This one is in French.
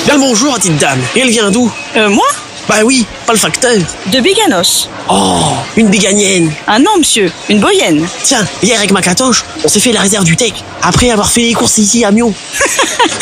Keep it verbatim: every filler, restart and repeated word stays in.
Bien le bonjour, petite dame. Et elle vient d'où? Euh, moi? Bah oui, pas le facteur. De Biganos. Oh, une biganienne. Ah non, monsieur, une boyenne. Tiens, hier avec ma catoche, on s'est fait la réserve du Tech, après avoir fait les courses ici à Mio.